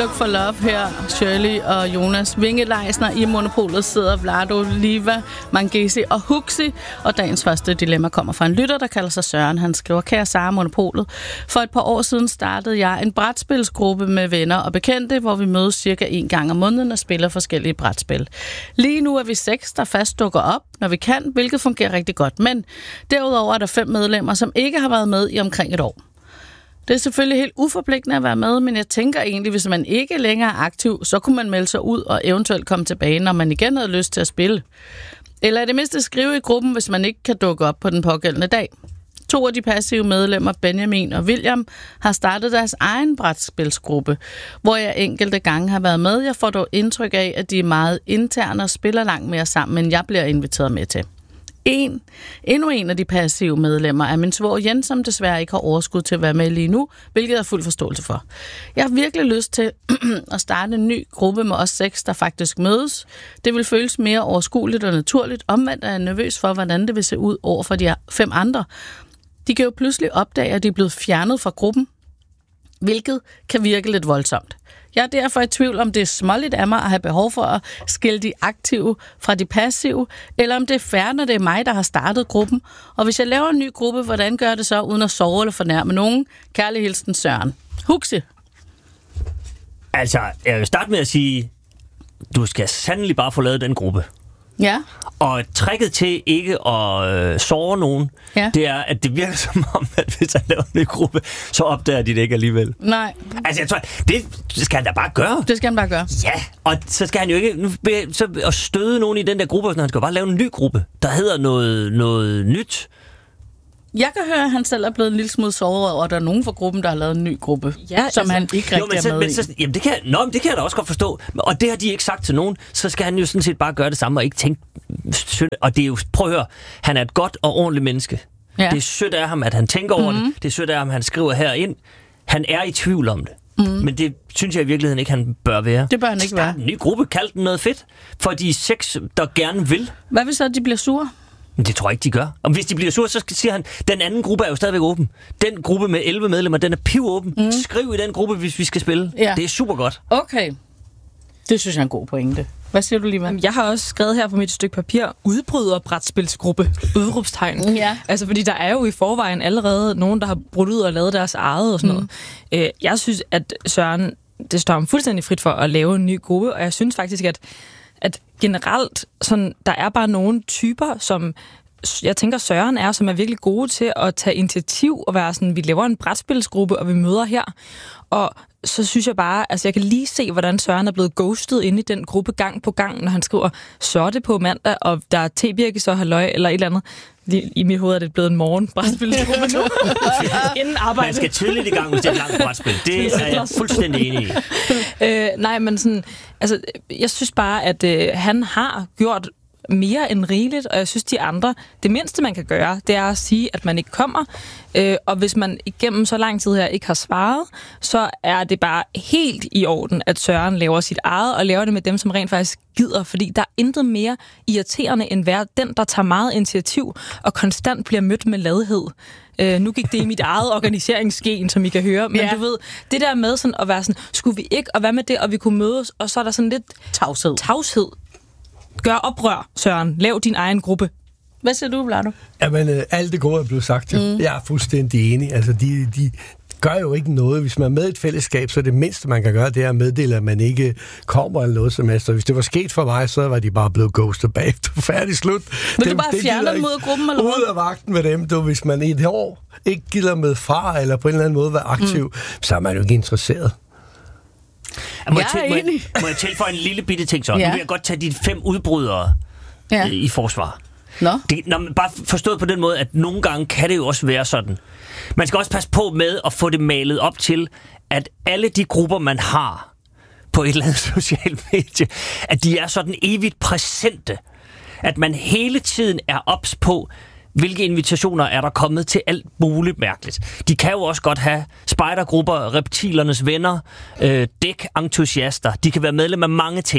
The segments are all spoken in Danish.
Look for Love her. Shirley og Jonas Vingelejsner. I Monopolet sidder Vlado, Liva, Mangesi og Huxi. Og dagens første dilemma kommer fra en lytter, der kalder sig Søren. Han skriver: Kære Sara, Monopolet. For et par år siden startede jeg en brætspilsgruppe med venner og bekendte, hvor vi mødes cirka 1 gang om måneden og spiller forskellige brætspil. Lige nu er vi 6, der fast dukker op, når vi kan, hvilket fungerer rigtig godt. Men derudover er der 5 medlemmer, som ikke har været med i omkring et år. Det er selvfølgelig helt uforpligtende at være med, men jeg tænker egentlig, hvis man ikke længere er aktiv, så kunne man melde sig ud og eventuelt komme tilbage, når man igen havde lyst til at spille. Eller i det mindste skrive i gruppen, hvis man ikke kan dukke op på den pågældende dag. 2 af de passive medlemmer, Benjamin og William, har startet deres egen brætspilsgruppe, hvor jeg enkelte gange har været med. Jeg får dog indtryk af, at de er meget interne og spiller langt mere sammen, end jeg bliver inviteret med til. Endnu en af de passive medlemmer er min svoger Jens, som desværre ikke har overskud til at være med lige nu, hvilket jeg har fuld forståelse for. Jeg har virkelig lyst til at starte en ny gruppe med os 6, der faktisk mødes. Det vil føles mere overskueligt og naturligt. Omvendt er jeg nervøs for, hvordan det vil se ud over for de 5 andre. De kan jo pludselig opdage, at de er blevet fjernet fra gruppen, hvilket kan virke lidt voldsomt. Jeg er derfor i tvivl, om det er småligt af mig at have behov for at skille de aktive fra de passive, eller om det er fair, når det er mig, der har startet gruppen. Og hvis jeg laver en ny gruppe, hvordan gør det så, uden at sove eller fornærme nogen? Kærlig hilsen, Søren. Huxi. Altså, jeg vil starte med at sige, du skal sandelig bare få lavet den gruppe. Ja. Og tricket til ikke at såre nogen, det er, at det virker som om, at hvis han laver en ny gruppe, så opdager de det ikke alligevel. Nej. Altså, jeg tror, det skal han da bare gøre. Det skal han bare gøre. Ja, og så skal han jo ikke at støde nogen i den der gruppe, så han skal bare lave en ny gruppe, der hedder noget nyt. Jeg kan høre, at han selv er blevet en lille smule såret over, at der er nogen fra gruppen, der har lavet en ny gruppe, som han ikke rigtig er med i. Jamen, det kan jeg da også godt forstå. Og det har de ikke sagt til nogen, så skal han jo sådan set bare gøre det samme og ikke tænke synd. Og det er jo, prøv at høre, han er et godt og ordentligt menneske. Ja. Det er sødt af ham, at han tænker over det. Det er sødt af ham, at han skriver herind. Han er i tvivl om det. Men det synes jeg i virkeligheden ikke, han bør være. Det bør han ikke være. Start en ny gruppe, kald den noget fedt. For de 6, der gerne vil. Hvad hvis så, de bliver sure? Det tror jeg ikke, de gør. Og hvis de bliver sure, så siger han, den anden gruppe er jo stadigvæk åben. Den gruppe med 11 medlemmer, den er pivåben. Skriv i den gruppe, hvis vi skal spille. Ja. Det er super godt. Okay. Det synes jeg er en god pointe. Hvad siger du, Liva? Jeg har også skrevet her på mit stykke papir, udbryderbrætspilsgruppe, udråbstegn. Ja. Altså, fordi der er jo i forvejen allerede nogen, der har brudt ud og lavet deres eget og sådan noget. Jeg synes, at Søren, det står ham fuldstændig frit for at lave en ny gruppe, og jeg synes faktisk, at generelt, sådan, der er bare nogle typer, som jeg tænker Søren er, som er virkelig gode til at tage initiativ og være sådan, vi laver en brætspilsgruppe, og vi møder her. Og så synes jeg bare, altså jeg kan lige se, hvordan Søren er blevet ghostet inde i den gruppe gang på gang, når han skriver, så er det på mandag, og der er tebirke, så halløj, eller et eller andet. I mit hoved er det blevet en morgen brætspilsgruppe nu. Inden arbejde. Man skal tidligt i gang, hvis det er et langt brætspil. Det er jeg fuldstændig enig i. Nej, men sådan, altså, jeg synes bare, at han har gjort mere end rigeligt, og jeg synes, de andre, det mindste, man kan gøre, det er at sige, at man ikke kommer, og hvis man igennem så lang tid her ikke har svaret, så er det bare helt i orden, at Søren laver sit eget, og laver det med dem, som rent faktisk gider, fordi der er intet mere irriterende end være den, der tager meget initiativ, og konstant bliver mødt med ladhed. Nu gik det i mit eget organiseringsgen, som I kan høre, men du ved, det der med sådan at være sådan, skulle vi ikke, og hvad med det, og vi kunne mødes, og så er der sådan lidt tavshed. Gør oprør, Søren. Lav din egen gruppe. Hvad siger du, Vlado? Jamen, alt det gode er blevet sagt. Jeg er fuldstændig enig. Altså, de gør jo ikke noget. Hvis man er med i et fællesskab, så det mindste, man kan gøre, det er at meddele, at man ikke kommer eller noget som helst. Hvis det var sket for mig, så var de bare blevet ghostet bagefter. Færdig slut. Vil du bare fjerne dem ud af gruppen, eller hvad? Ud af vagten med dem, hvis man i et år ikke gider med fra, eller på en eller anden måde være aktiv, så er man jo ikke interesseret. Må jeg tilføje en lille bitte ting så? Nu vil jeg godt tage de 5 udbrydere i forsvar. Bare forstået på den måde, at nogle gange kan det jo også være sådan. Man skal også passe på med at få det malet op til, at alle de grupper, man har på et eller andet socialt medie, at de er sådan evigt præsente. At man hele tiden er ops på, hvilke invitationer er der kommet til alt muligt mærkeligt. De kan jo også godt have spejdergrupper, reptilernes venner, dækentusiaster. De kan være medlem af mange ting.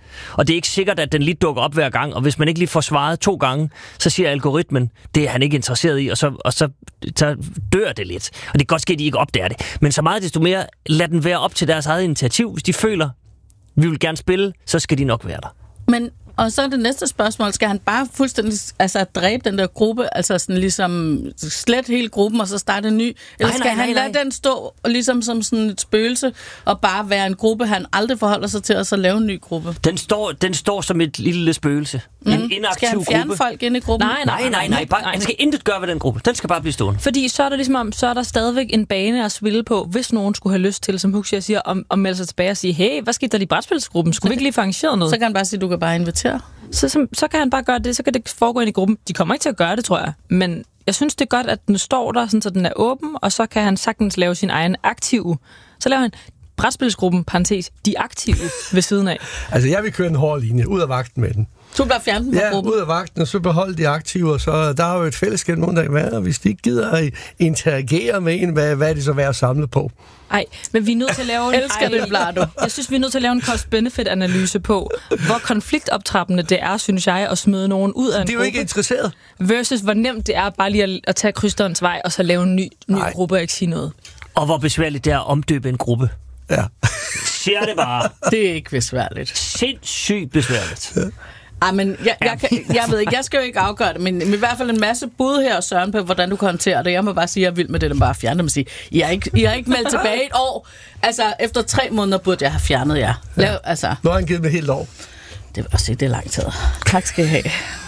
Og det er ikke sikkert, at den lige dukker op hver gang, og hvis man ikke lige får svaret 2 gange, så siger algoritmen, det er han ikke interesseret i, og så dør det lidt. Og det kan godt ske, at de ikke opdager det. Men så meget desto mere, lad den være op til deres eget initiativ. Hvis de føler, vi vil gerne spille, så skal de nok være der. Men, og så er det næste spørgsmål, skal han bare fuldstændig dræbe den der gruppe, altså sådan ligesom slet hele gruppen, og så starte en ny? Eller skal han lade den stå ligesom som sådan et spøgelse, og bare være en gruppe, han aldrig forholder sig til, og så lave en ny gruppe? Den står som et lille spøgelse. En inaktiv gruppe. Skal han fjerne folk ind i gruppen? Nej. Han skal intet gøre ved den gruppe. Den skal bare blive stående. Fordi så er der ligesom så er der stadigvæk en bane at spille på, hvis nogen skulle have lyst til, som Huxi siger, at melde sig tilbage og sige, hey, hvad skete der i brætspilsgruppen? Skulle vi ikke lige få arrangeret noget? Så kan han bare sige, du kan bare invitere. Så kan han bare gøre det, så kan det foregå ind i gruppen. De kommer ikke til at gøre det, tror jeg. Men jeg synes, det er godt, at den står der, sådan, så den er åben, og så kan han sagtens lave sin egen aktive. Så laver han brætspilsgruppen, parentes, de aktive ved siden af. Altså, jeg vil køre en hård linje, ud af vagten med den. Så bare fjerne den fra gruppen? Ud af vagten, og så beholde de aktive, og så der er jo et fællesskab nogen, der kan være, og hvis de ikke gider at interagere med en, hvad er det så værd at samle på? Nej, men vi er nødt til at lave Jeg synes, vi er nødt til at lave en cost-benefit-analyse på, hvor konfliktoptrappende det er, synes jeg, at smide nogen ud af en gruppe. De er jo ikke interesseret. Versus hvor nemt det er bare lige at tage krysterens vej, og så lave en ny gruppe og ikke sige noget. Og hvor besværligt det er at omdøbe en gruppe. Ja. Siger det bare. Det er ikke besværligt. Sindssygt besværligt. Ej, men jeg ved ikke, jeg skal jo ikke afgøre det, men i hvert fald en masse bud her, Søren, på hvordan du kan håndtere det. Jeg må bare sige, at jeg er vild med det, der bare fjerne dem og sige, I har ikke meldt tilbage et år. Altså, efter 3 måneder burde jeg have fjernet jer. Nu har han givet mig helt år. Det er lang tid. Tak skal I have.